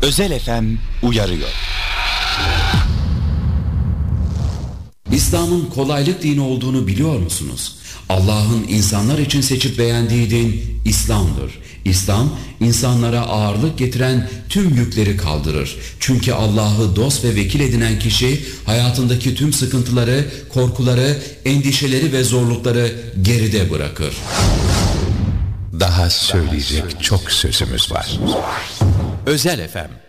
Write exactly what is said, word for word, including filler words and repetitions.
Özel F M uyarıyor. İslam'ın kolaylık dini olduğunu biliyor musunuz? Allah'ın insanlar için seçip beğendiği din İslam'dır. İslam, insanlara ağırlık getiren tüm yükleri kaldırır. Çünkü Allah'ı dost ve vekil edinen kişi hayatındaki tüm sıkıntıları, korkuları, endişeleri ve zorlukları geride bırakır. Daha söyleyecek çok sözümüz var. Özel F M